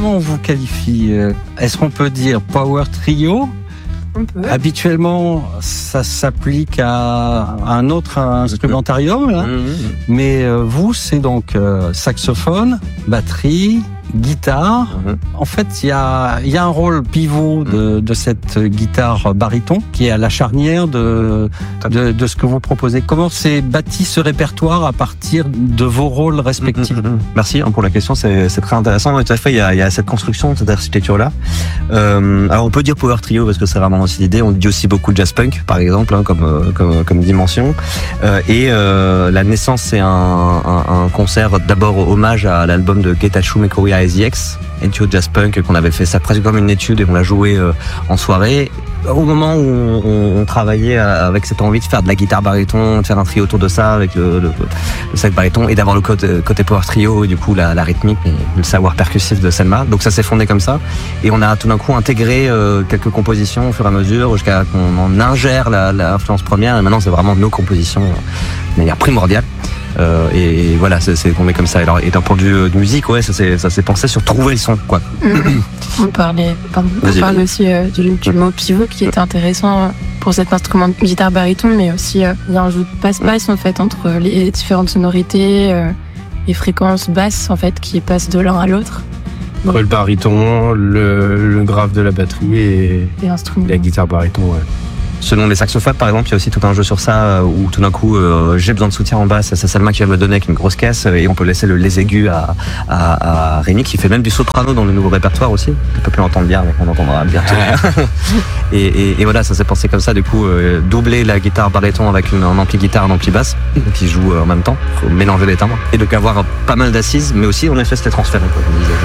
comment on vous qualifie? Est-ce qu'on peut dire Power Trio? On peut. Habituellement, ça s'applique à un autre instrumentarium, là. Mais vous, c'est donc saxophone, batterie, guitare. En fait, il y a un rôle pivot de cette guitare baryton qui est à la charnière de ce que vous proposez. Comment s'est bâti ce répertoire à partir de vos rôles respectifs? Merci pour la question, c'est très intéressant. Tout à fait, il y a cette construction, cette architecture-là. Alors on peut dire Power Trio parce que c'est vraiment aussi l'idée. On dit aussi beaucoup jazz punk, par exemple, hein, comme dimension. La naissance, c'est un concert d'abord hommage à l'album de Getachew Mekoria SDX, Into Jazz Punk, qu'on avait fait ça presque comme une étude et on l'a joué en soirée. Au moment où on travaillait avec cette envie de faire de la guitare baryton, de faire un trio autour de ça avec le sac baryton et d'avoir le côté power trio et du coup la rythmique et le savoir percussif de Selma. Donc ça s'est fondé comme ça et on a tout d'un coup intégré quelques compositions au fur et à mesure jusqu'à qu'on en ingère l'influence première et maintenant c'est vraiment nos compositions de manière primordiale. Et voilà, c'est qu'on met comme ça. Alors, et d'un point de vue de musique, ouais, ça s'est pensé sur trouver le son, quoi. On parlait aussi du mot pivot qui était intéressant pour cet instrument de guitare baryton, mais aussi il y a un jeu de passe-passe en fait entre les différentes sonorités, les fréquences basses en fait qui passent de l'un à l'autre. Donc, le baryton, le grave de la batterie et la guitare baryton, ouais. Selon les saxophones, par exemple, il y a aussi tout un jeu sur ça où tout d'un coup j'ai besoin de soutien en basse, c'est Selma qui va me le donner avec une grosse caisse et on peut laisser les aigus à Rémi qui fait même du soprano dans le nouveau répertoire aussi. On peut plus l'entendre bien mais on entendra bientôt. et voilà, ça s'est pensé comme ça, du coup doubler la guitare baryton avec un ampli guitare, un ampli basse qui joue en même temps, faut mélanger les timbres et donc avoir pas mal d'assises mais aussi en effet c'était transféré, comme je disais.